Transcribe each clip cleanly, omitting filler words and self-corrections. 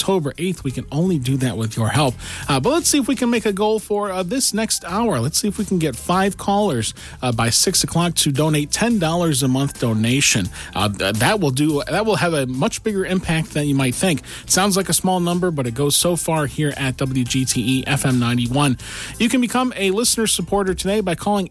October 8th. We can only do that with your help. But let's see if we can make a goal for this next hour. Let's see if we can get 5 callers by 6 o'clock to donate $10 a month donation. That will have a much bigger impact than you might think. It sounds like a small number, but it goes so far here at WGTE FM 91. You can become a listener supporter today by calling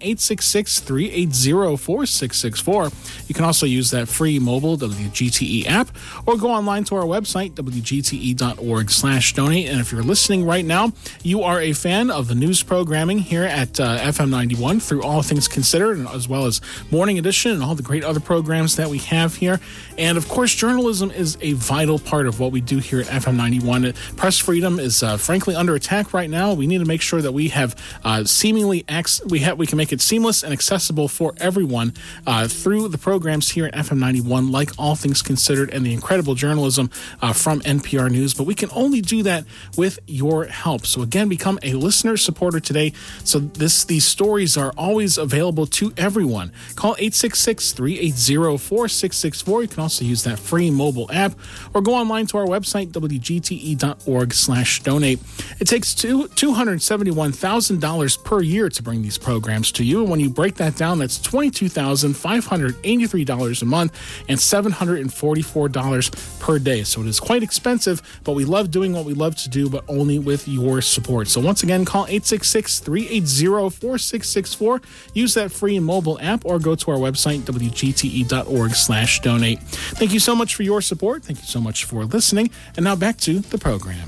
866-380-4664. You can also use that free mobile WGTE app or go online to our website, WGTE.org/donate. And if you're listening right now, you are a fan of the news programming here at FM 91 through All Things Considered, and as well as Morning Edition and all the great other programs that we have here. And of course, journalism is a vital part of what we do here at FM 91. Press freedom is frankly under attack right now. We need to make sure that we have we can make it seamless and accessible for everyone through the programs here at FM 91, like All Things Considered and the incredible journalism from NPR News. But we can only do that with your help. So again, become a listener supporter today. So these stories are always available to everyone. Call 866-380-4664. You can also use that free mobile app or go online to our website, WGTE.org/donate. It takes $271,000 per year to bring these programs to you. And when you break that down, that's $22,583 a month and $744 per day. So it is quite expensive, but we love doing what we love to do, but only with your support. So once again, call 866-380-4664. Use that free mobile app or go to our website, WGTE.org/donate. Thank you so much for your support. Thank you so much for listening. And now back to the program.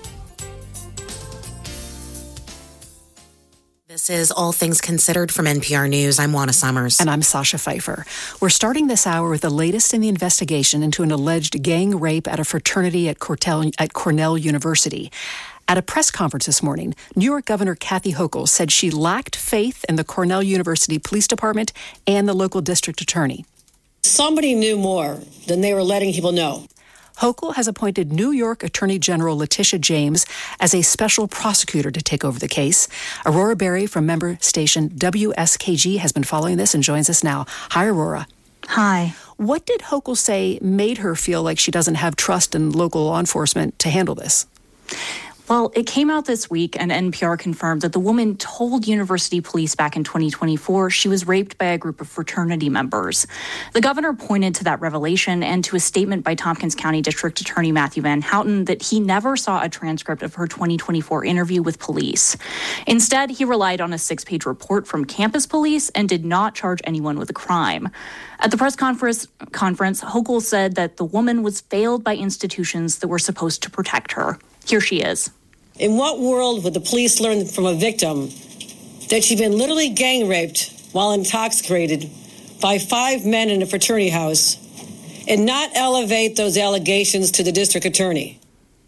This is All Things Considered from NPR News. I'm Juana Summers. And I'm Sasha Pfeiffer. We're starting this hour with the latest in the investigation into an alleged gang rape at a fraternity at Cornell University. At a press conference this morning, New York Governor Kathy Hochul said she lacked faith in the Cornell University Police Department and the local district attorney. Somebody knew more than they were letting people know. Hochul has appointed New York Attorney General Letitia James as a special prosecutor to take over the case. Aurora Berry from member station WSKG has been following this and joins us now. Hi, Aurora. Hi. What did Hochul say made her feel like she doesn't have trust in local law enforcement to handle this? Well, it came out this week, and NPR confirmed that the woman told university police back in 2024 she was raped by a group of fraternity members. The governor pointed to that revelation and to a statement by Tompkins County District Attorney Matthew Van Houten that he never saw a transcript of her 2024 interview with police. Instead, he relied on a 6-page report from campus police and did not charge anyone with a crime. At the press conference, Hochul said that the woman was failed by institutions that were supposed to protect her. Here she is. In what world would the police learn from a victim that she'd been literally gang raped while intoxicated by 5 men in a fraternity house and not elevate those allegations to the district attorney?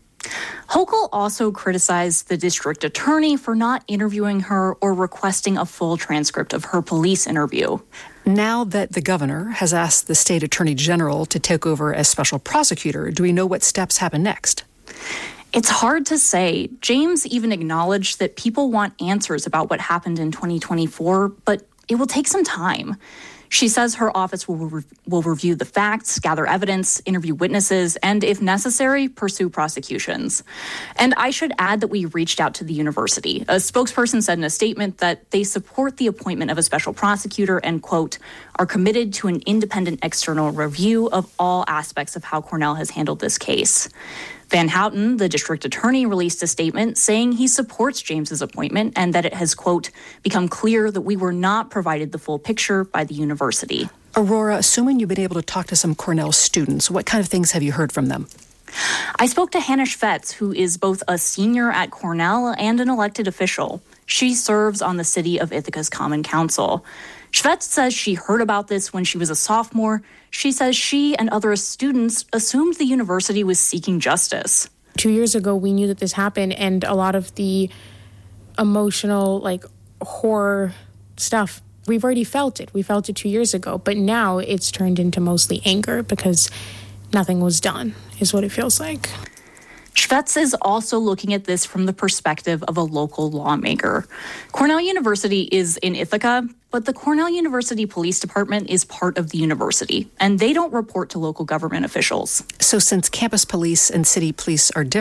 Hochul also criticized the district attorney for not interviewing her or requesting a full transcript of her police interview. Now that the governor has asked the state attorney general to take over as special prosecutor, do we know what steps happen next? It's hard to say. James even acknowledged that people want answers about what happened in 2024, but it will take some time. She says her office will review the facts, gather evidence, interview witnesses, and if necessary, pursue prosecutions. And I should add that we reached out to the university. A spokesperson said in a statement that they support the appointment of a special prosecutor and, quote, are committed to an independent external review of all aspects of how Cornell has handled this case. Van Houten, the district attorney, released a statement saying he supports James's appointment and that it has, quote, become clear that we were not provided the full picture by the university. Aurora, assuming you've been able to talk to some Cornell students, what kind of things have you heard from them? I spoke to Hannah Schvetz, who is both a senior at Cornell and an elected official. She serves on the City of Ithaca's Common Council. Schvetz says she heard about this when she was a sophomore. She says she and other students assumed the university was seeking justice. 2 years ago, we knew that this happened, and a lot of the emotional, horror stuff, we've already felt it. We felt it 2 years ago, but now it's turned into mostly anger because nothing was done, is what it feels like. Schvetz is also looking at this from the perspective of a local lawmaker. Cornell University is in Ithaca, but the Cornell University Police Department is part of the university, and they don't report to local government officials. So since campus police and city police are different,